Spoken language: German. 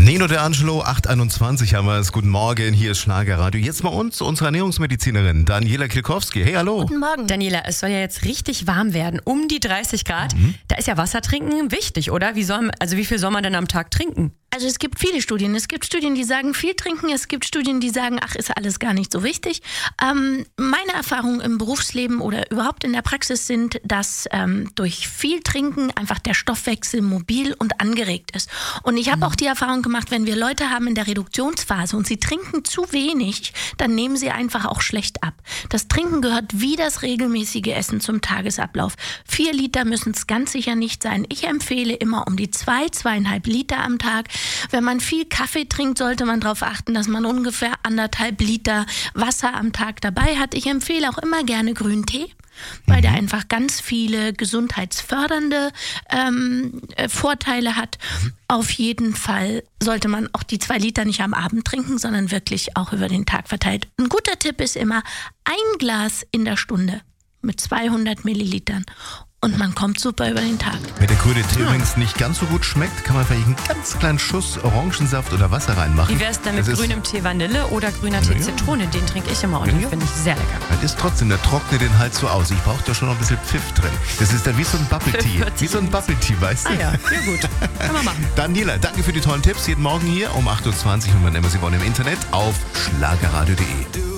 Nino De Angelo, 8:21 haben wir es. Guten Morgen, hier ist Schlagerradio. Jetzt mal unsere Ernährungsmedizinerin Daniela Kilkowski. Hey, hallo. Guten Morgen. Daniela, es soll ja jetzt richtig warm werden, um die 30 Grad. Da ist ja Wasser trinken wichtig, oder? Wie viel soll man denn am Tag trinken? Also es gibt viele Studien. Es gibt Studien, die sagen, viel trinken. Es gibt Studien, die sagen, ach, ist alles gar nicht so wichtig. Meine Erfahrungen im Berufsleben oder überhaupt in der Praxis sind, dass durch viel Trinken einfach der Stoffwechsel mobil und angeregt ist. Und ich habe auch die Erfahrung gemacht, wenn wir Leute haben in der Reduktionsphase und sie trinken zu wenig, dann nehmen sie einfach auch schlecht ab. Das Trinken gehört wie das regelmäßige Essen zum Tagesablauf. 4 Liter müssen es ganz sicher nicht sein. Ich empfehle immer um die 2,5 Liter am Tag. Wenn man viel Kaffee trinkt, sollte man darauf achten, dass man ungefähr 1,5 Liter Wasser am Tag dabei hat. Ich empfehle auch immer gerne grünen Tee, weil der einfach ganz viele gesundheitsfördernde Vorteile hat. Auf jeden Fall sollte man auch die 2 Liter nicht am Abend trinken, sondern wirklich auch über den Tag verteilt. Ein guter Tipp ist immer 1 Glas in der Stunde mit 200 Millilitern. Und man kommt super über den Tag. Wenn der grüne Tee übrigens nicht ganz so gut schmeckt, kann man vielleicht einen ganz kleinen Schuss Orangensaft oder Wasser reinmachen. Wie wär's denn mit grünem Tee Vanille oder grüner Tee Zitrone? Den trinke ich immer und den finde ich sehr lecker. Das ist trotzdem, der trocknet den Hals so aus. Ich brauche da schon noch ein bisschen Pfiff drin. Das ist dann wie so ein Bubble Tea. Wie so ein Bubble Tea, weißt du? Ah ja gut. Kann man machen. Daniela, danke für die tollen Tipps. Jeden Morgen hier um 8:20 Uhr und wann immer Sie wollen im Internet auf schlagerradio.de.